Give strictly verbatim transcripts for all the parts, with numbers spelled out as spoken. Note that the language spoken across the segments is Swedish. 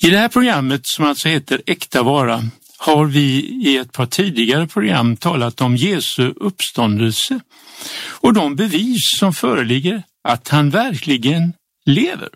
I det här programmet, som alltså heter Äkta vara, har vi i ett par tidigare program talat om Jesu uppståndelse och de bevis som föreligger att han verkligen lever.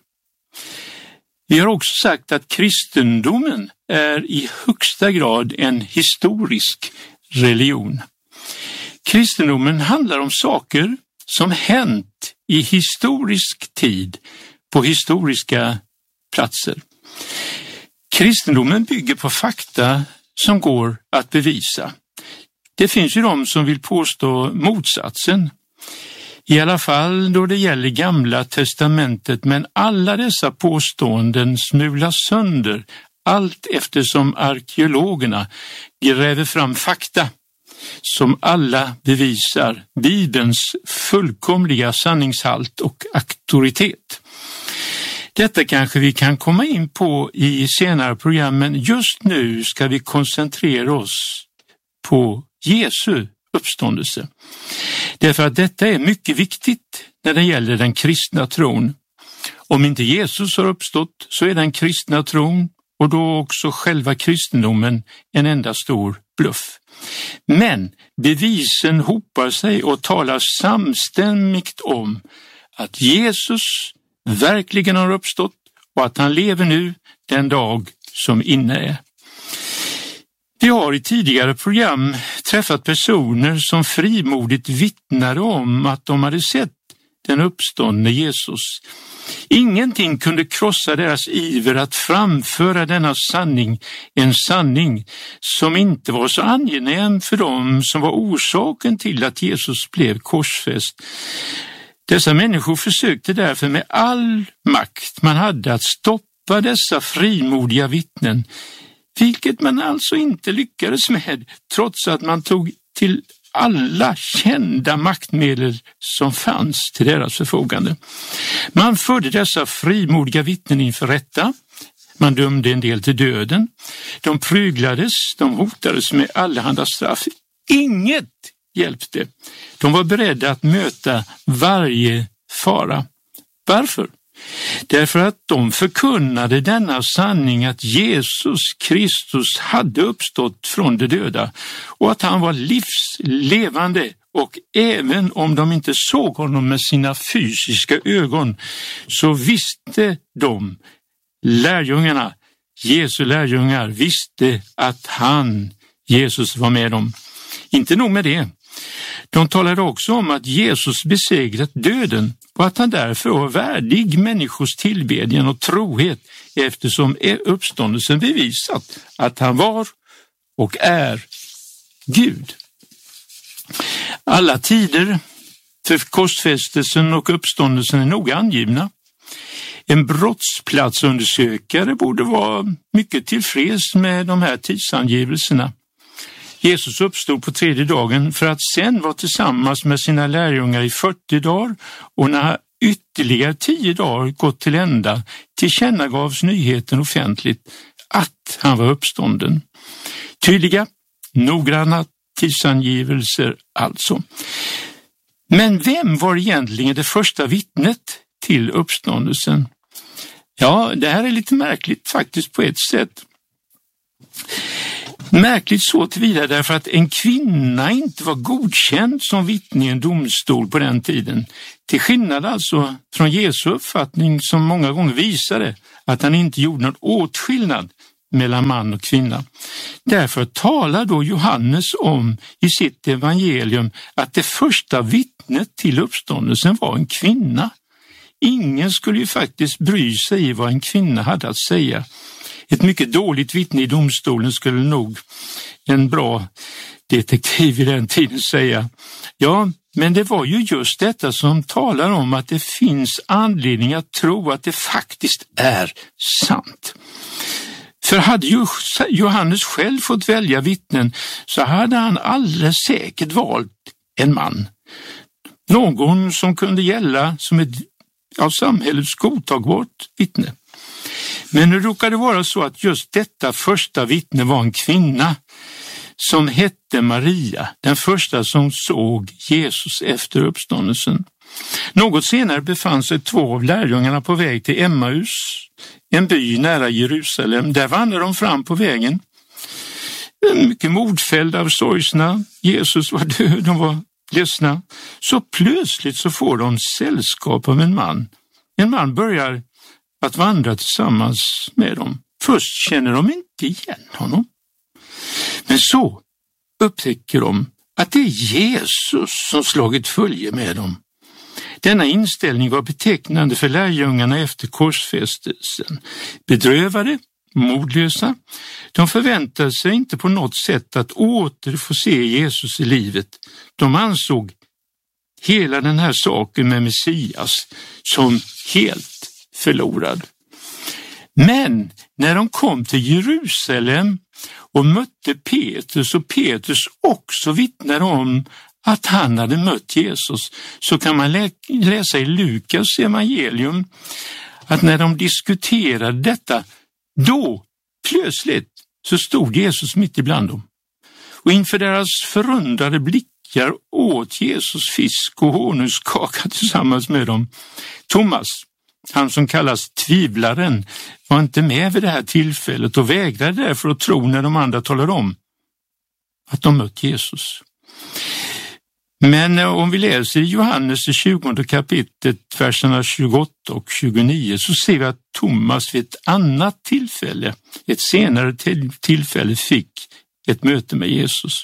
Vi har också sagt att kristendomen är i högsta grad en historisk religion. Kristendomen handlar om saker som hänt i historisk tid på historiska platser. Kristendomen bygger på fakta som går att bevisa. Det finns ju de som vill påstå motsatsen. I alla fall då det gäller Gamla testamentet, men alla dessa påståenden smulas sönder allt eftersom arkeologerna gräver fram fakta som alla bevisar Bibelns fullkomliga sanningshalt och auktoritet. Detta kanske vi kan komma in på i senare program, men just nu ska vi koncentrera oss på Jesu uppståndelse. Därför att detta är mycket viktigt när det gäller den kristna tron. Om inte Jesus har uppstått så är den kristna tron och då också själva kristendomen en enda stor bluff. Men bevisen hopar sig och talar samstämmigt om att Jesus verkligen har uppstått och att han lever nu den dag som inne är. Vi har i tidigare program träffat personer som frimodigt vittnade om att de hade sett den uppståndne Jesus. Ingenting kunde krossa deras iver att framföra denna sanning, en sanning som inte var så angenäm för dem som var orsaken till att Jesus blev korsfäst. Dessa människor försökte därför med all makt man hade att stoppa dessa frimodiga vittnen, vilket man alltså inte lyckades med, trots att man tog till alla kända maktmedel som fanns till deras förfogande. Man förde dessa frimodiga vittnen inför rätta. Man dömde en del till döden. De pryglades, de hotades med allehanda straff. Inget hjälpte. De var beredda att möta varje fara. Varför? Därför att de förkunnade denna sanning att Jesus Kristus hade uppstått från de döda och att han var livslevande, och även om de inte såg honom med sina fysiska ögon så visste de, lärjungarna, Jesu lärjungar, visste att han, Jesus, var med dem. Inte nog med det. De talade också om att Jesus besegrat döden och att han därför var värdig människors tillbedjan och trohet, eftersom uppståndelsen bevisat att han var och är Gud. Alla tider för korsfästelsen och uppståndelsen är noga angivna. En brottsplatsundersökare borde vara mycket tillfreds med de här tidsangivelserna. Jesus uppstod på tredje dagen för att sen vara tillsammans med sina lärjungar i fyrtio dagar, och när ytterligare tio dagar gått till ända tillkännagavs nyheten offentligt att han var uppstånden. Tydliga, noggranna tidsangivelser alltså. Men vem var egentligen det första vittnet till uppståndelsen? Ja, det här är lite märkligt faktiskt på ett sätt. Märkligt så tillvida därför att en kvinna inte var godkänd som vittne i en domstol på den tiden. Till skillnad alltså från Jesu uppfattning som många gånger visade att han inte gjorde någon åtskillnad mellan man och kvinna. Därför talar då Johannes om i sitt evangelium att det första vittnet till uppståndelsen var en kvinna. Ingen skulle ju faktiskt bry sig i vad en kvinna hade att säga. Ett mycket dåligt vittne i domstolen skulle nog en bra detektiv i den tiden säga. Ja, men det var ju just detta som talar om att det finns anledning att tro att det faktiskt är sant. För hade ju Johannes själv fått välja vittnen så hade han alldeles säkert valt en man. Någon som kunde gälla som ett av samhällets godtagbart vittne. Men nu råkade det vara så att just detta första vittne var en kvinna som hette Maria, den första som såg Jesus efter uppståndelsen. Något senare befann sig två av lärjungarna på väg till Emmaus, en by nära Jerusalem. Där vandrar de fram på vägen. Mycket modfällda av sorgsna. Jesus var död, de var ledsna. Så plötsligt så får de sällskap av en man. En man börjar att vandra tillsammans med dem. Först känner de inte igen honom. Men så upptäcker de att det är Jesus som slagit följe med dem. Denna inställning var betecknande för lärjungarna efter korsfästelsen. Bedrövade, modlösa. De förväntade sig inte på något sätt att åter få se Jesus i livet. De ansåg hela den här saken med Messias som helt förlorad. Men när de kom till Jerusalem och mötte Petrus och Petrus också vittnade om att han hade mött Jesus, så kan man lä- läsa i Lukas evangelium att när de diskuterade detta, då plötsligt så stod Jesus mitt ibland dem. Och inför deras förundrade blickar åt Jesus fisk och honungskaka tillsammans med dem. Thomas, han som kallas tvivlaren, var inte med vid det här tillfället och vägrade därför att tro när de andra talade om att de mött Jesus. Men om vi läser i Johannes det tjugonde kapitlet, verserna tjugoåtta och tjugonio, så ser vi att Thomas vid ett annat tillfälle, ett senare tillfälle, fick ett möte med Jesus.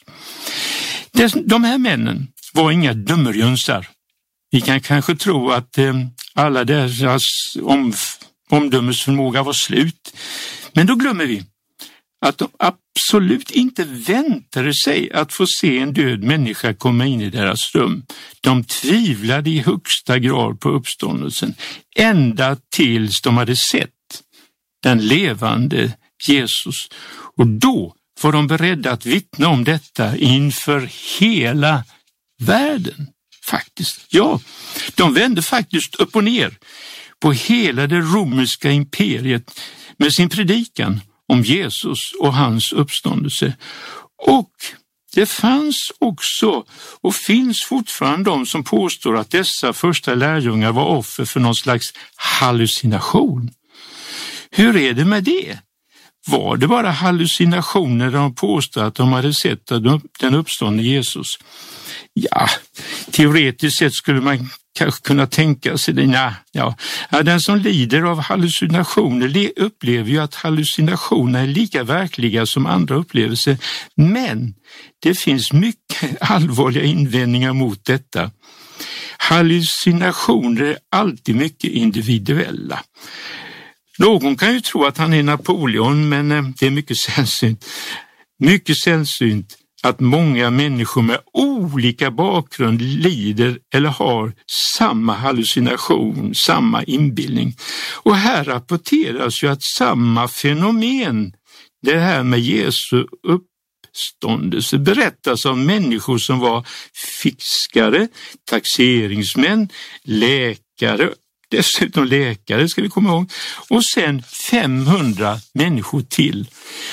De här männen var inga dummerjönsar. Vi kan kanske tro att alla deras om, omdömesförmåga var slut. Men då glömmer vi att de absolut inte väntade sig att få se en död människa komma in i deras rum. De tvivlade i högsta grad på uppståndelsen, ända tills de hade sett den levande Jesus. Och då var de beredda att vittna om detta inför hela världen. Faktiskt, ja, de vände faktiskt upp och ner på hela det romerska imperiet med sin predikan om Jesus och hans uppståndelse. Och det fanns också och finns fortfarande de som påstår att dessa första lärjungar var offer för någon slags hallucination. Hur är det med det? Var det bara hallucinationer när de påstår att de hade sett den uppståndne Jesus? Ja, teoretiskt sett skulle man kanske kunna tänka sig det. Ja, ja. Ja, den som lider av hallucinationer upplever ju att hallucinationer är lika verkliga som andra upplevelser. Men det finns mycket allvarliga invändningar mot detta. Hallucinationer är alltid mycket individuella. Någon kan ju tro att han är Napoleon, men det är mycket sällsynt. Mycket sällsynt att många människor med olika bakgrund lider eller har samma hallucination, samma inbildning. Och här rapporteras ju att samma fenomen, det här med Jesu uppståndelse, berättas av människor som var fiskare, taxeringsmän, läkare, dessutom läkare ska vi komma ihåg, och sen femhundra människor till.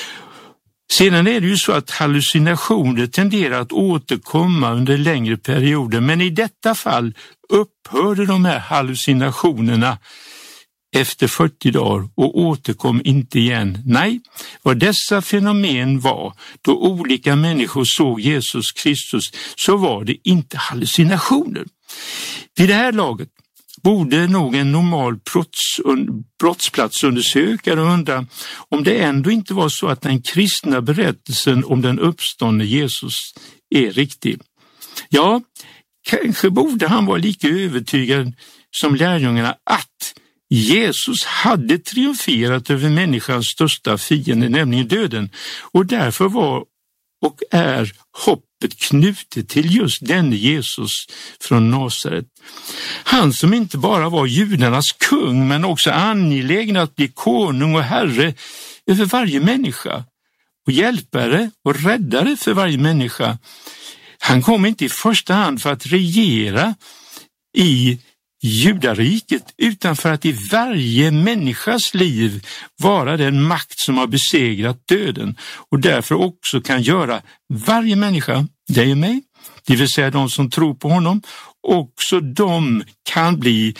Sedan är det ju så att hallucinationer tenderar att återkomma under längre perioder, men i detta fall upphörde de här hallucinationerna efter fyrtio dagar och återkom inte igen. Nej, vad dessa fenomen var då olika människor såg Jesus Kristus, så var det inte hallucinationer. Vid det här laget borde nog en normal brotts, brottsplatsundersökare undra om det ändå inte var så att den kristna berättelsen om den uppståndne Jesus är riktig. Ja, kanske borde han vara lika övertygad som lärjungarna att Jesus hade triumferat över människans största fiende, nämligen döden, och därför var och är hoppet knutet till just denne Jesus från Nasaret. Han som inte bara var judarnas kung, men också angelägen att bli konung och herre över varje människa och hjälpare och räddare för varje människa. Han kom inte i första hand för att regera i judariket, utan för att i varje människas liv vara den makt som har besegrat döden och därför också kan göra varje människa, dig och mig, det vill säga de som tror på honom, också de kan bli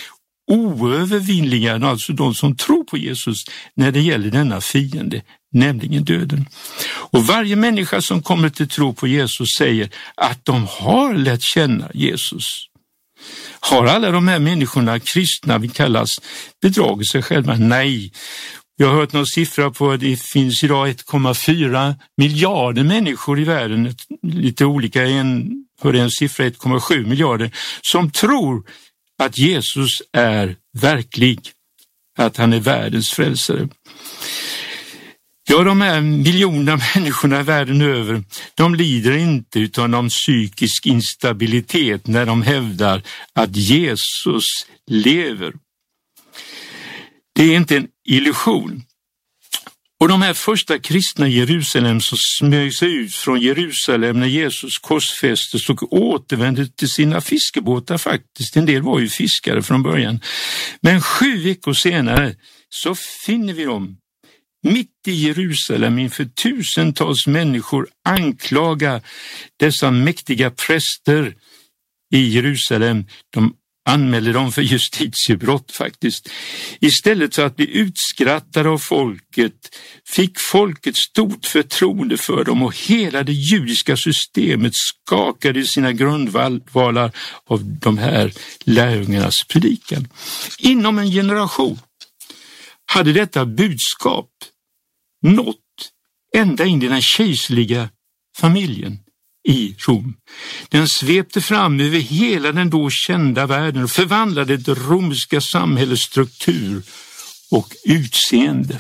oövervinnliga, alltså de som tror på Jesus, när det gäller denna fiende, nämligen döden. Och varje människa som kommer till tro på Jesus säger att de har lärt känna Jesus. Har alla de här människorna, kristna vi kallas, bedragit sig själva? Nej. Jag har hört någon siffra på att det finns idag ett komma fyra miljarder människor i världen, lite olika, en, hörde en siffra ett komma sju miljarder, som tror att Jesus är verklig, att han är världens frälsare. Ja, de här miljonerna människorna världen över, de lider inte utan någon psykisk instabilitet när de hävdar att Jesus lever. Det är inte en illusion. Och de här första kristna i Jerusalem som smög sig ut från Jerusalem när Jesus korsfästes och återvände till sina fiskebåtar faktiskt. En del var ju fiskare från början. Men sju veckor senare så finner vi dem mitt i Jerusalem inför tusentals människor anklaga dessa mäktiga präster i Jerusalem. De anmälde dem för justitiebrott faktiskt. Istället för att bli utskrattade av folket fick folket stort förtroende för dem och hela det judiska systemet skakade sina grundvalar av de här lärjungarnas predikan. Inom en generation hade detta budskap nått ända in i den kejserliga familjen i Rom. Den svepte fram över hela den då kända världen och förvandlade det romerska samhällets struktur och utseende.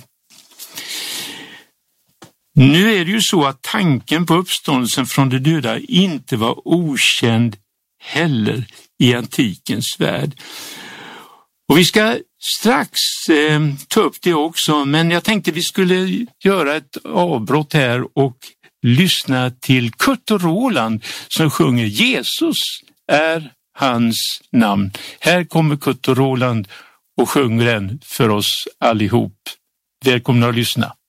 Nu är det ju så att tanken på uppståndelsen från de döda inte var okänd heller i antikens värld. Och vi ska strax eh, ta upp det också, men jag tänkte vi skulle göra ett avbrott här och lyssna till Kurt och Roland som sjunger Jesus är hans namn. Här kommer Kurt och Roland och sjunger den för oss allihop. Välkomna att lyssna.